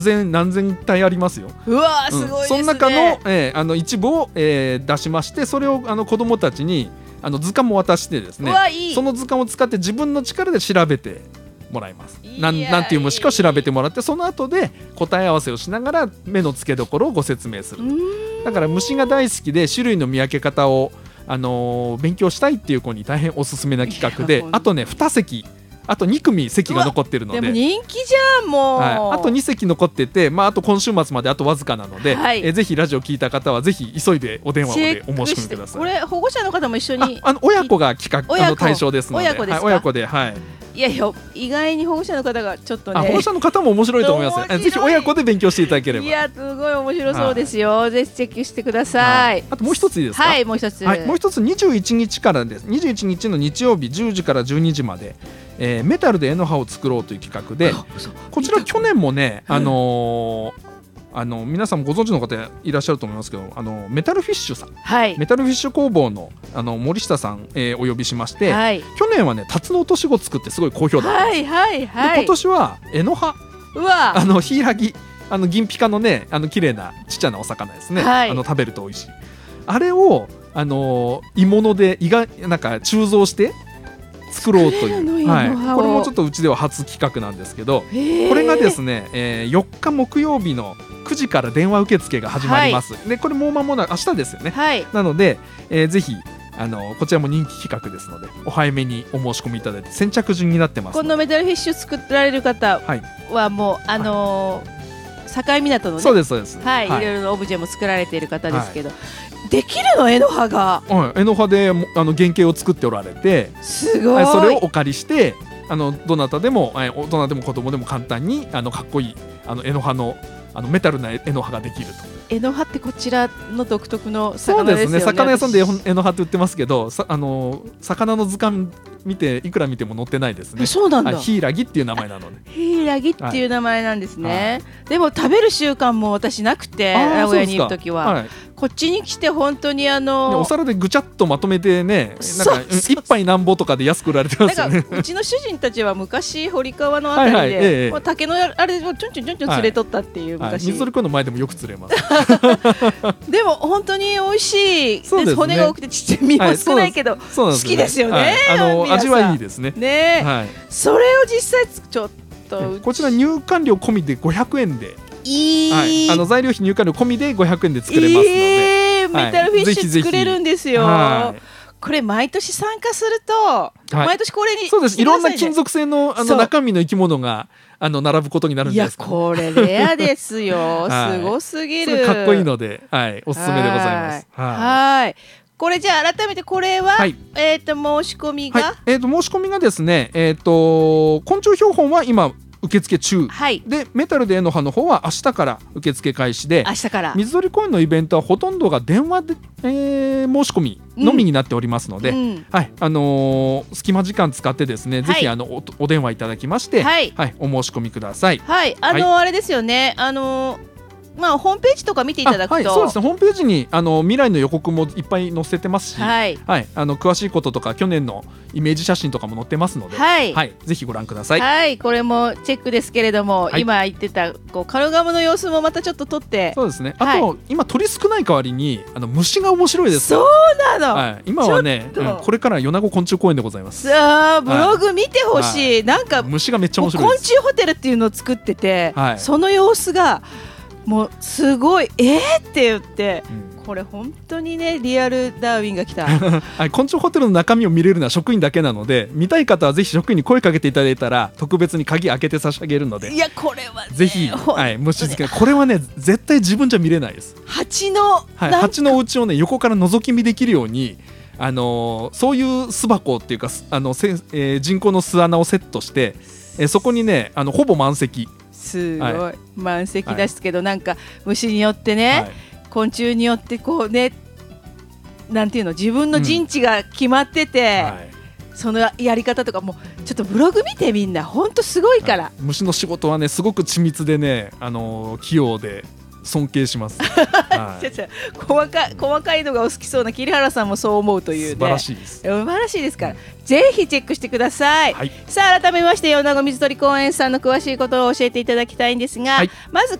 何千体ありますよ。 うわーすごいですね。 その中の、一部を、出しまして、それを子どもたちに図鑑も渡してですね、 いいその図鑑を使って自分の力で調べてもらいます。なんていう虫かを調べてもらって、その後で答え合わせをしながら目の付けどころをご説明する。だから虫が大好きで種類の見分け方を、勉強したいっていう子に大変おすすめな企画で、あとね2席、あと2組席が残ってるの でも人気じゃんもう、 はい、あと2席残ってて、あと今週末まであとわずかなので、ぜひラジオ聞いた方はぜひ急いでお電話でお申し込みください。 これ保護者の方も一緒に親子が企画対象ですので、 親子ですか、 親子で、はい、 いやいや意外に保護者の方がちょっとね、 保護者の方も面白いと思います。ぜひ親子で勉強していただければ。 いやすごい面白そうですよ、ぜひチェックしてください。 あともう一ついいですか。 はいもう一つ、 もう一つ21日からです。21日の日曜日10時から12時まで、メタルで絵の葉を作ろうという企画で、こちら去年もね、皆さんもご存知の方いらっしゃると思いますけど、メタルフィッシュさん、メタルフィッシュ工房の、森下さん、お呼びしまして、去年はねタツノオトシゴ作ってすごい好評だったんです。で今年は絵の葉、ヒイラギ、銀ピカのね綺麗なちっちゃなお魚ですね、食べると美味しいあれを鋳物でなんか鋳造して作ろうという、これもちょっとうちでは初企画なんですけど、これがですね、4日木曜日の9時から電話受付が始まります、でこれもう間もなく明日ですよね、なので、ぜひこちらも人気企画ですのでお早めにお申し込みいただいて、先着順になってます。 このメタルフィッシュ作られる方はもう境港のね、 そうですそうです、 いろいろなオブジェも作られている方ですけど、できるの絵の葉が、 絵の葉で原型を作っておられて、 すごい、 それをお借りしてどなたでも大人でも子供でも簡単にかっこいい絵の葉のメタルな絵の葉ができると。 絵の葉ってこちらの独特のそう魚ですよね。 ですね、魚屋さんで絵の葉って売ってますけど、魚の図鑑見ていくら見ても載ってないですね。 そうなんだ、 ヒイラギっていう名前なので。 ヒイラギっていう名前なんですね、でも食べる習慣も私なくて、名古屋にいるときは、こっちに来て本当にお皿でぐちゃっとまとめてね、なんか一杯なんぼとかで安く売られてますよね。 うちの主人たちは昔堀川のあたりで竹のあれをちょんちょんちょんちょん釣れとったっていう、昔水鳥くんの前でもよく釣れます。 でも本当に美味しいです。骨が多くてちっちゃい、身も少ないけど好きですよね。 味はいいですね。 それを実際ちょっとこちら入館料込みで500円で、材料費入館料込みで500円で作れますので、 メタルフィッシュ作れるんですよ。これ毎年参加すると、毎年これに、 そうです、いろんな金属製の中身の生き物が並ぶことになるんですか、 いやこれレアですよ。すごすぎる、 かっこいいので、おすすめでございます。 はい、これじゃあ改めてこれは、申し込みが、 申し込みがですね、昆虫標本は今受付中、でメタルで絵の葉の方は明日から受付開始で、水鳥公園のイベントはほとんどが電話で、申し込みのみになっておりますので、隙間時間使ってですね、ぜひお電話いただきまして、お申し込みください。 あれですよね、ホームページとか見ていただくと、 そうですね、ホームページに未来の予告もいっぱい載せてますし、詳しいこととか去年のイメージ写真とかも載ってますので、ぜひご覧ください。 これもチェックですけれども、今言ってたカルガモの様子もまたちょっと撮って、 そうですね、あと、今鳥少ない代わりに虫が面白いです。 そうなの、 今はね、これから米子昆虫公園でございます。 ブログ見てほしい。なんか虫がめっちゃ面白いです。 昆虫ホテルっていうのを作ってて、その様子がもうすごいって言って、これ本当にねリアルダーウィンが来た。 昆虫ホテルの中身を見れるのは職員だけなので、見たい方はぜひ職員に声かけていただいたら特別に鍵開けて差し上げるので、 いやこれは、ね、 ぜひ、虫好き、これはね絶対自分じゃ見れないです。 蜂のお家をね横から覗き見できるように、そういう巣箱っていうか人工の巣穴をセットして、そこにねほぼ満席、 すごい、満席ですけど、なんか虫によってね、昆虫によってこうね、なんていうの、自分の陣地が決まってて、そのやり方とかもちょっとブログ見て、みんな本当すごいから、 虫の仕事はねすごく緻密でね、器用で尊敬します。 細かいのがお好きそうな桐原さんもそう思うというね。 素晴らしいです。 素晴らしいですから、ぜひチェックしてください。さあ改めまして米子水鳥公園さんの詳しいことを教えていただきたいんですが、まず